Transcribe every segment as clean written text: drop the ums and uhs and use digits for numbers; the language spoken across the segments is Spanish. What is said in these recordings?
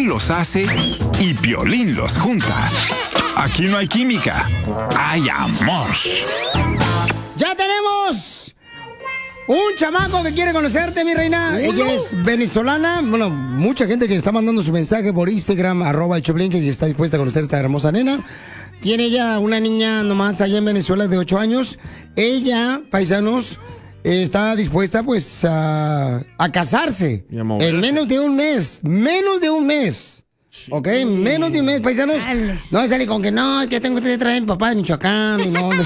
Él los hace y Piolín los junta. Aquí no hay química, hay amor. ¡Ya tenemos un chamaco que quiere conocerte, mi reina! Ella es venezolana. Bueno, mucha gente que está mandando su mensaje por Instagram, @el Choplin, que está dispuesta a conocer a esta hermosa nena. Tiene ella una niña nomás allá en Venezuela de 8 años. Ella, paisanos, está dispuesta pues a casarse en menos de un mes. Menos de un mes. Ok, menos de un mes, paisanos. Dale. No me sale con que no, es que tengo que traer a mi papá de Michoacán y no.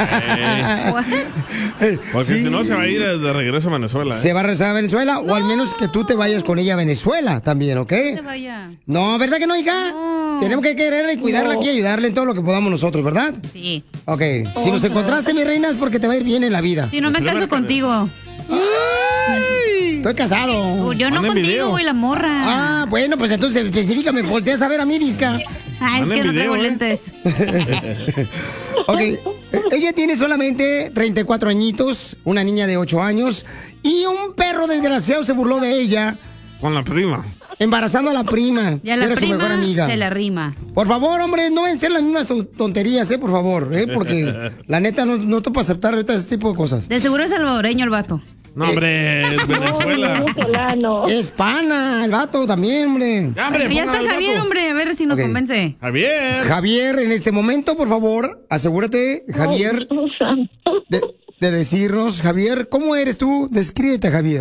Porque si no se va a ir de regreso a Venezuela. Se va a regresar a Venezuela, o al menos que tú te vayas con ella a Venezuela también, ¿ok? No se vaya. No, ¿verdad que no, hija? No. Tenemos que quererla y cuidarla aquí y ayudarle en todo lo que podamos nosotros, ¿verdad? Sí. Ok, si nos encontraste, mi reina, es porque te va a ir bien en la vida. Si no me caso contigo. Estoy casado. Yo no contigo, güey, la morra. Ah, bueno, pues entonces específicame, volteas a ver a mí, Vizca. Ah, es que no traigo lentes. Ok, ella tiene solamente 34 añitos, una niña de 8 años, y un perro desgraciado se burló de ella. Con la prima. Embarazando a la prima. Y a la era prima su mejor amiga. se la rima. Por favor, hombre, no ven a ser las mismas tonterías, por favor, porque la neta no te puedo aceptar ahorita ese tipo de cosas. De seguro es salvadoreño el vato. No, hombre, es Venezuela. Es pana, el vato también, hombre. Ya está Javier, hombre, a ver si nos convence. Javier, en este momento, por favor, asegúrate, Javier, de decirnos, Javier, ¿cómo eres tú? Descríbete, Javier.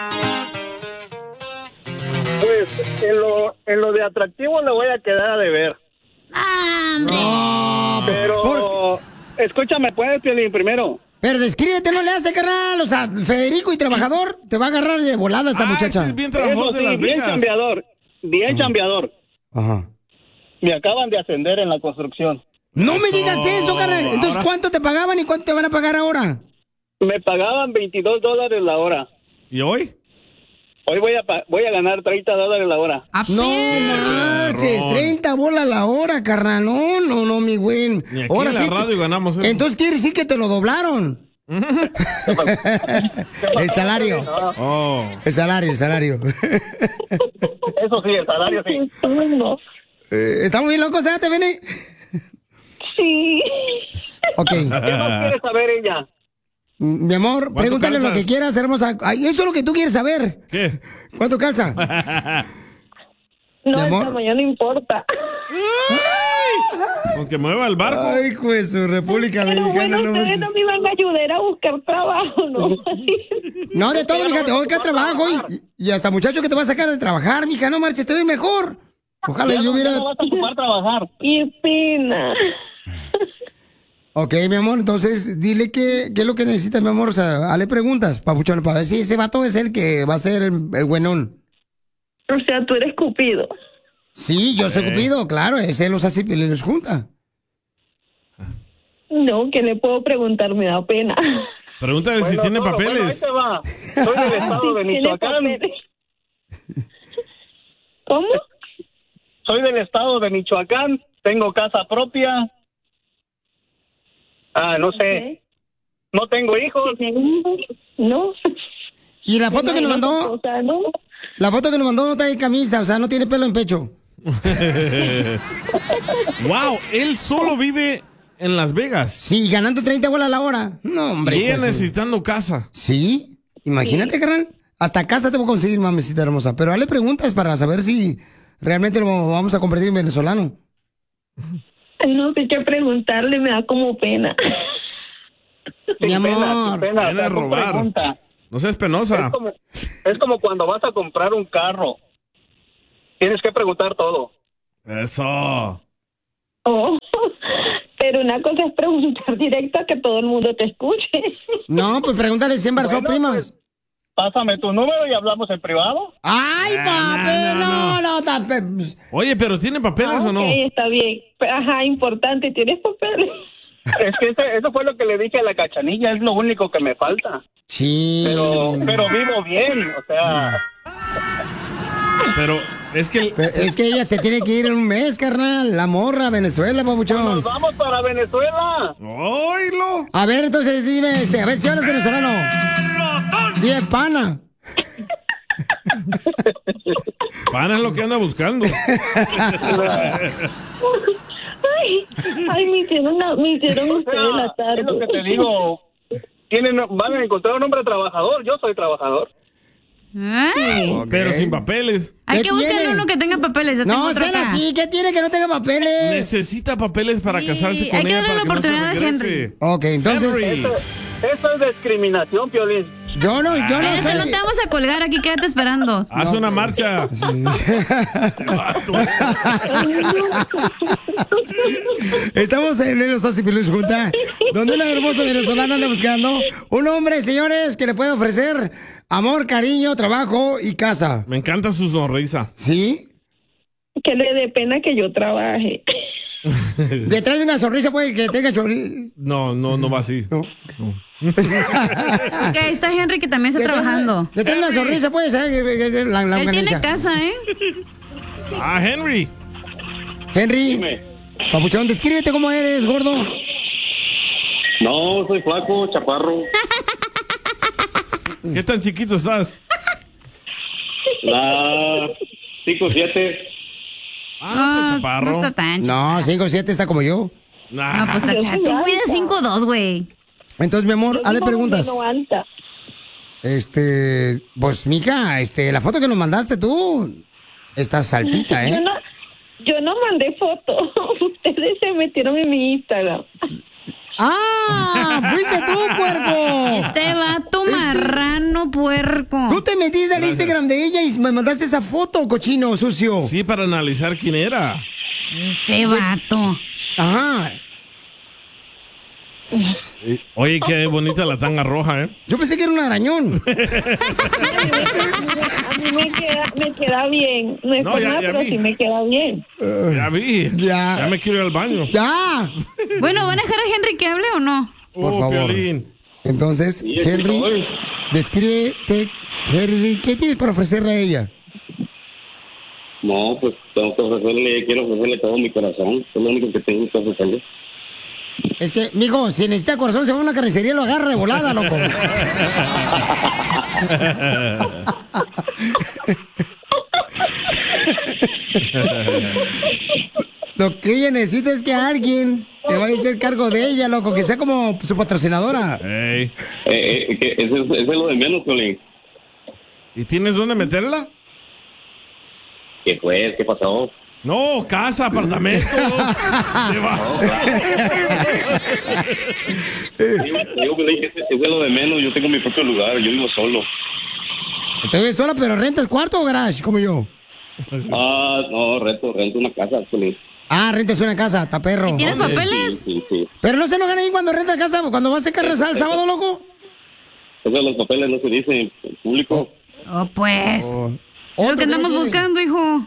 Pues en lo de atractivo le voy a quedar a deber. ¡Hombre! No, pero escúchame, puedes, Piolín, primero. Pero descríbete, no le hace, carnal. O sea, Federico y trabajador, te va a agarrar de volada esta muchacha. Es bien trabajador de Las bien Vegas. chambeador, bien chambeador. Ajá. Me acaban de ascender en la construcción. No me digas eso, carnal. Entonces, ¿cuánto te pagaban y cuánto te van a pagar ahora? Me pagaban $22 la hora. ¿Y hoy? Hoy voy a ganar $30 la hora. No marches, 30 bolas la hora, carnal. No, mi güey. Ni aquí Ahora en la radio ganamos eso. Entonces quiere decir que te lo doblaron. El salario. Oh. El salario. Eso sí, el salario sí. ¿Estamos bien locos, te viene? Sí. Ok. ¿Qué más quiere saber ella? Mi amor, pregúntale lo que quieras, hermosa. Ay, eso es lo que tú quieres saber. ¿Qué? ¿Cuánto calza? No, el tamaño no importa. Aunque mueva el barco. Ay, pues su República Dominicana. Bueno, ustedes no me iban a ayudar a buscar trabajo, ¿no? No, de todo, mija, te voy a buscar trabajo y hasta muchacho que te va a sacar de trabajar, mija, no marches, te ves mejor. Ojalá yo hubiera... No vas a ocupar trabajar. Y pena. Ok, mi amor, entonces dile qué es lo que necesitas, mi amor. O sea, hazle preguntas, papuchón, para ver si ese vato es el que va a ser el buenón. O sea, tú eres Cupido. Sí, yo soy Cupido, claro, ese los hace y los junta. No, ¿qué le puedo preguntar? Me da pena. Pregúntale si tiene papeles. Bueno, ahí te va. Soy del estado de Michoacán. ¿Cómo? Soy del estado de Michoacán. Tengo casa propia. No sé. No tengo hijos. No. ¿Y la foto que nos mandó? O sea, no. La foto que nos mandó no trae camisa, o sea, no tiene pelo en pecho. Wow, él solo vive en Las Vegas. Sí, ganando 30 bolas la hora. No, hombre. Y ella pues, necesitando casa. Sí, imagínate, carnal. Hasta casa te voy a conseguir, mamecita hermosa. Pero hazle preguntas para saber si realmente lo vamos a convertir en venezolano. No sé qué preguntarle, me da como pena. Mi amor. Pena, Viene a robar. Pregunta. No seas penosa. Es como cuando vas a comprar un carro. Tienes que preguntar todo. Eso. Oh, pero una cosa es preguntar directo a que todo el mundo te escuche. No, pues pregúntale si embarazó primas. Pues, pásame tu número y hablamos en privado. Ay, papi, no. Oye, pero ¿tiene papeles o no? Ok, está bien. Ajá, importante, ¿tienes papeles? Es que eso fue lo que le dije a la Cachanilla, es lo único que me falta. Sí. Pero vivo bien, o sea. Pero es que ella se tiene que ir en un mes, carnal. La morra, Venezuela, papuchón. Nos vamos para Venezuela. ¡Oílo! A ver, entonces dime, a ver si hablas venezolano. 10 pana. Pana es lo que anda buscando. Ay, me hicieron ustedes la tarde. Es lo que te digo. Van a encontrar un hombre trabajador. Yo soy trabajador. Ay. Pero sin papeles. Hay ¿Qué que buscar tiene? uno que tenga papeles. Yo tengo No, otro sean acá. así. ¿Qué tiene que no tenga papeles? Necesita papeles para Sí, casarse con hay que ella. darle para la oportunidad que a no se Henry. regrese. Ok, entonces... Henry. Eso es discriminación, Piolín. Yo no Espérate, no sé. te vamos a colgar aquí, quédate esperando. Haz una marcha. Estamos en Los Así Piolín junta, donde una hermosa venezolana anda buscando un hombre, señores, que le puede ofrecer amor, cariño, trabajo y casa. Me encanta su sonrisa. ¿Sí? Que le dé pena que yo trabaje. Detrás de una sonrisa puede que tenga chorrillo. No va así. No. Ok, está Henry que también está trabajando. Detrás de una sonrisa puede ser la Él tiene organiza. casa, ¿eh? Ah, Henry. Henry, Dime. papuchón, descríbete cómo eres, gordo. No, soy flaco, chaparro. ¿Qué tan chiquito estás? La 5'7". Ah, no, No chaparro. está tan chido. No, 5'7" está como yo. Nah. No, pues está chato. Tú mides 5'2", güey. Entonces, mi amor, hazle preguntas. No alta. Pues, mija, la foto que nos mandaste tú, estás saltita, ¿eh? Yo no mandé foto. Ustedes se metieron en mi Instagram. ¡Ah! ¡Fuiste tú, puerco! Este vato marrano puerco. Tú te metiste al Instagram de ella y me mandaste esa foto, cochino sucio. Sí, para analizar quién era. Este vato. Ajá. Oye, qué bonita la tanga roja, ¿eh? Yo pensé que era un arañón. A mí me queda bien. No es No, por ya nada, pero vi. sí me queda bien. Ya vi. Ya. Ya me quiero ir al baño. ¡Ya! Bueno, ¿van a dejar a Henry que hable o no? Por favor. Piolín. Entonces, Sí, aquí Henry, estoy. descríbete, Henry, ¿qué tienes para ofrecerle a ella? No, pues quiero ofrecerle todo mi corazón. Es lo único que tengo que ofrecerle. Es que, mijo, si necesita corazón, se va a una carnicería y lo agarra de volada, loco. Lo que ella necesita es que alguien se vaya a hacer cargo de ella, loco, que sea como su patrocinadora. Ey. Que eso es lo de menos, Piolín. ¿Y tienes dónde meterla? ¿Qué pues? ¿Qué pasó? No, casa, apartamento. Digo, Piolín, que eso es lo de menos. Yo tengo mi propio lugar. Yo vivo solo. Te ves sola, pero rentas cuarto o garage, como yo. No, rento una casa, Piolín. Ah, rentas una casa, está perro. ¿Y tienes papeles? Sí. Pero no se enojan ahí cuando renta casa, cuando vas a sacar el sábado, loco. Eso de los papeles no se dice en público. Oh, pues. Es lo que andamos tiene. buscando, hijo.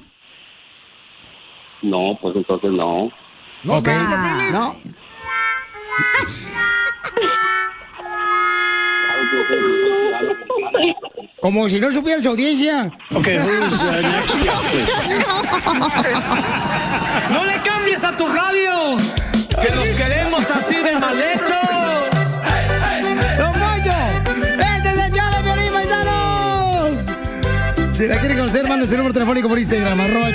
No, pues entonces no. ¿No Ok. tienes papeles? No. Como si no supiera su audiencia. Okay, who's next? Yeah, please. ¡No le cambies a tu radio! ¡Que los queremos así de mal hechos! ¡Don Poncho! ¡Este es el show de Piolín, paisanos! Si la quiere conocer, mande su número telefónico por Instagram,